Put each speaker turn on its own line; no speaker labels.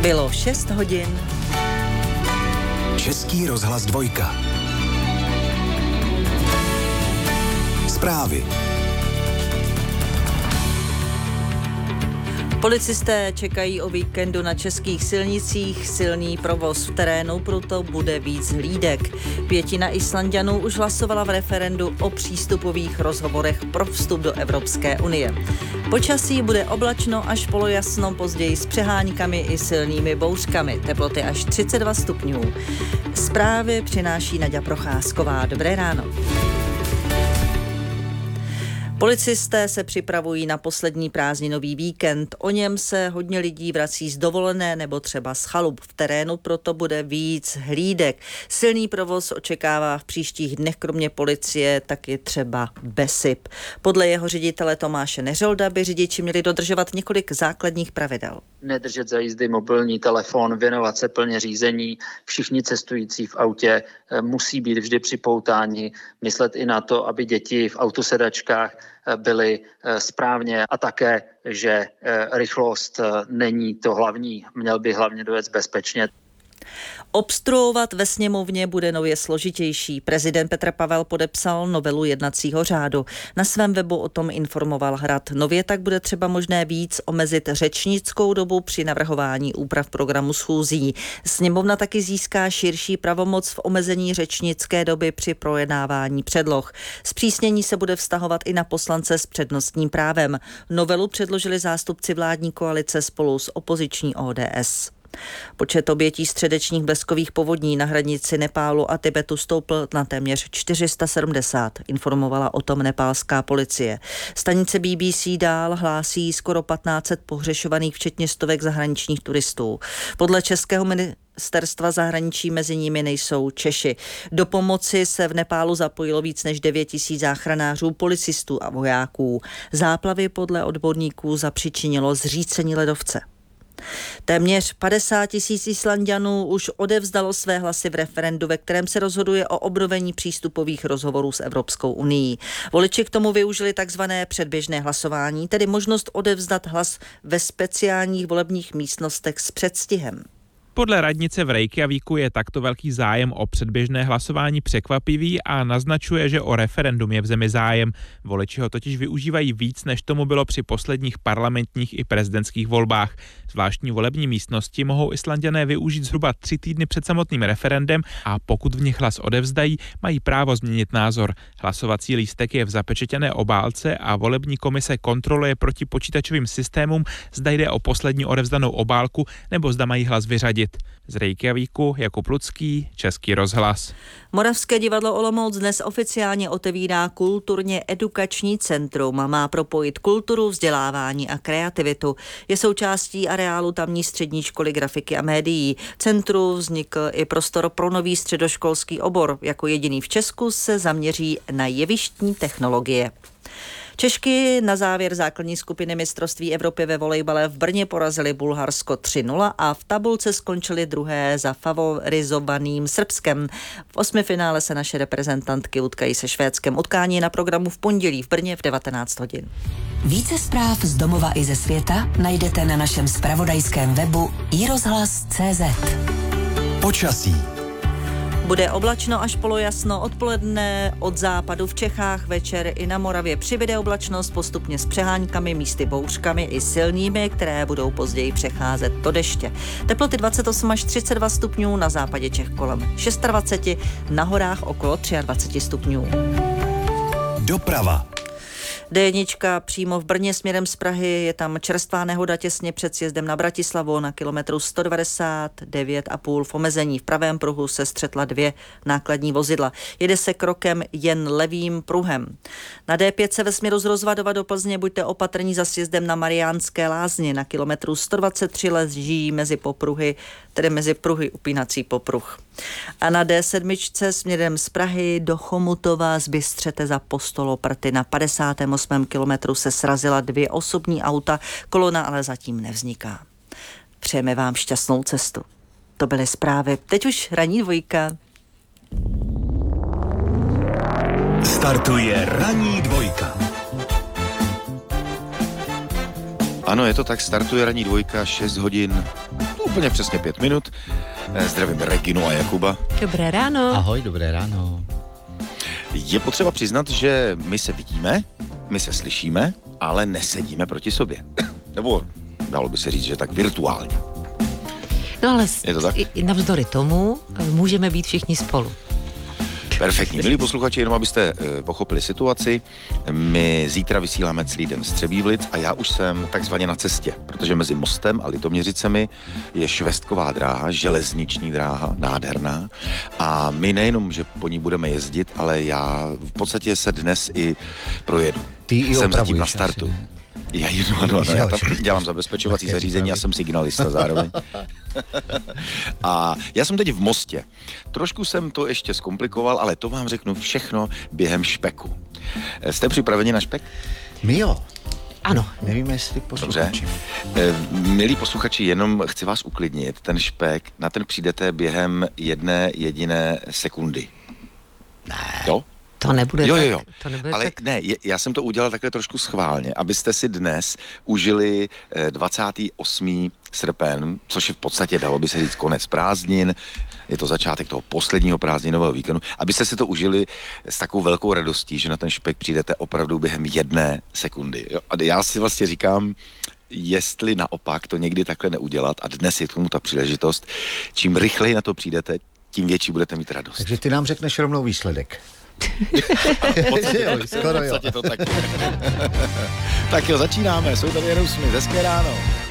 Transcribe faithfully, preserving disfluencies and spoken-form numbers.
Bylo šest hodin.
Český rozhlas dvojka. Zprávy.
Policisté čekají o víkendu na českých silnicích silný provoz v terénu, proto bude víc hlídek. Pětina Islanďanů už hlasovala v referendu o přístupových rozhovorech pro vstup do Evropské unie. Počasí bude oblačno až polojasno, později s přeháňkami i silnými bouřkami. Teploty až třicet dva stupňů. Zprávy přináší Naďa Procházková. Dobré ráno. Policisté se připravují na poslední prázdninový víkend. O něm se hodně lidí vrací z dovolené nebo třeba z chalup v terénu, proto bude víc hlídek. Silný provoz očekává v příštích dnech kromě policie taky třeba BESIP. Podle jeho ředitele Tomáše Neřolda by řidiči měli dodržovat několik základních pravidel.
Nedržet za jízdy mobilní telefon, věnovat se plně řízení. Všichni cestující v autě musí být vždy připoutáni, myslet i na to, aby děti v autosedačkách byly správně a také, že rychlost není to hlavní, měl by hlavně dojet bezpečně.
Obstruovat ve sněmovně bude nově složitější. Prezident Petr Pavel podepsal novelu jednacího řádu. Na svém webu o tom informoval Hrad. Nově tak bude třeba možné víc omezit řečnickou dobu při navrhování úprav programu schůzí. Sněmovna taky získá širší pravomoc v omezení řečnické doby při projednávání předloh. Zpřísnění se bude vztahovat i na poslance s přednostním právem. Novelu předložili zástupci vládní koalice spolu s opoziční O D S. Počet obětí středečních bleskových povodní na hranici Nepálu a Tibetu stoupl na téměř čtyři sta sedmdesát, informovala o tom nepálská policie. Stanice B B C dál hlásí skoro patnáct set pohřešovaných, včetně stovek zahraničních turistů. Podle českého ministerstva zahraničí mezi nimi nejsou Češi. Do pomoci se v Nepálu zapojilo víc než devět tisíc záchranářů, policistů a vojáků. Záplavy podle odborníků zapřičinilo zřícení ledovce. Téměř padesát tisíc Islanďanů už odevzdalo své hlasy v referendu, ve kterém se rozhoduje o obnovení přístupových rozhovorů s Evropskou unií. Voliči k tomu využili takzvané předběžné hlasování, tedy možnost odevzdat hlas ve speciálních volebních místnostech s předstihem.
Podle radnice v Reykjavíku je takto velký zájem o předběžné hlasování překvapivý a naznačuje, že o referendum je v zemi zájem. Voliči ho totiž využívají víc, než tomu bylo při posledních parlamentních i prezidentských volbách. Zvláštní volební místnosti mohou Islanďané využít zhruba tři týdny před samotným referendem a pokud v nich hlas odevzdají, mají právo změnit názor. Hlasovací lístek je v zapečetěné obálce a volební komise kontroluje proti počítačovým systémům, zda jde o poslední odevzdanou obálku nebo zda mají hlas vyřadit. Z Reykjavíku Jakub Lucký, Český rozhlas.
Moravské divadlo Olomouc dnes oficiálně otevírá kulturně edukační centrum a má propojit kulturu, vzdělávání a kreativitu. Je součástí areálu tamní střední školy grafiky a médií. Centru vznikl i prostor pro nový středoškolský obor. Jako jediný v Česku se zaměří na jevištní technologie. Češky na závěr základní skupiny mistrovství Evropy ve volejbale v Brně porazili Bulharsko tři nula a v tabulce skončili druhé za favorizovaným Srbskem. V osmifinále se naše reprezentantky utkají se Švédskem. Utkání na programu v pondělí v Brně v devatenáct hodin.
Více zpráv z domova i ze světa najdete na našem zpravodajském webu i rozhlas tečka cé zet.
Počasí.
Bude oblačno až polojasno, odpoledne od západu v Čechách, večer i na Moravě přibyde oblačnost postupně s přeháňkami, místy bouřkami i silnými, které budou později přecházet do deště. Teploty dvacet osm až třicet dva stupňů, na západě Čech kolem dvacet šest, na horách okolo dvacet tři stupňů.
Doprava.
D jedna přímo v Brně směrem z Prahy, je tam čerstvá nehoda těsně před sjezdem na Bratislavu na kilometru sto devadesát devět a půl v omezení. V pravém pruhu se střetla dvě nákladní vozidla. Jede se krokem jen levým pruhem. Na D pět se ve směru z Rozvadova do Plzně buďte opatrní za sjezdem na Mariánské Lázně. Na kilometru sto dvacet tři leží mezi popruhy, tedy mezi pruhy upínací popruh. A na D sedm směrem z Prahy do Chomutova z Bystřete za Postoloprty na padesátém osmém kilometru se srazila dvě osobní auta, kolona ale zatím nevzniká. Přejeme vám šťastnou cestu. To byly zprávy. Teď už ranní dvojka.
Startuje ranní dvojka.
Ano, je to tak, startuje ranní dvojka, šest hodin, úplně přesně pět minut. Zdravím Reginu a Jakuba.
Dobré ráno.
Ahoj, dobré ráno.
Je potřeba přiznat, že my se vidíme, my se slyšíme, ale nesedíme proti sobě. Nebo dalo by se říct, že tak virtuálně.
No ale
Je to tak?
i, i navzdory tomu můžeme být všichni spolu.
Perfektní. Milí posluchači, jenom abyste e, pochopili situaci, my zítra vysíláme celý den z Třebívlic a já už jsem takzvaně na cestě, protože mezi Mostem a Litoměřicemi je švestková dráha, železniční dráha, nádherná. A my nejenom, že po ní budeme jezdit, ale já v podstatě se dnes i projedu.
Ty i
jsem zatím na
opravuješ
startu.
asi,
Já, ano, ano, ano, já tam dělám zabezpečovací zařízení a jsem signalista zároveň. A já jsem teď v Mostě. Trošku jsem to ještě zkomplikoval, ale to vám řeknu všechno během špeku. Jste připraveni na špek?
My jo.
Ano.
Nevím, jestli posluchači.
Dobře. Milí posluchači, jenom chci vás uklidnit. Ten špek, na ten přijdete během jedné jediné sekundy.
Ne.
Jo?
To nebude
Jo,
tak.
jo, jo.
To nebude
Ale
tak.
ne, je, já jsem to udělal takhle trošku schválně, abyste si dnes užili eh, dvacátého osmého srpen, což je v podstatě, dalo by se říct, konec prázdnin, je to začátek toho posledního prázdninového víkendu, abyste si to užili s takovou velkou radostí, že na ten špek přijdete opravdu během jedné sekundy. Jo? A já si vlastně říkám, jestli naopak to někdy takhle neudělat, a dnes je k tomu ta příležitost, čím rychleji na to přijdete, tím větší budete mít radost.
Takže ty nám řekneš rovnou výsledek.
V podstatě,
Jo, skoro
v podstatě to tak. Tak jo, začínáme. Jsou tady Aerosmith, hezké ráno.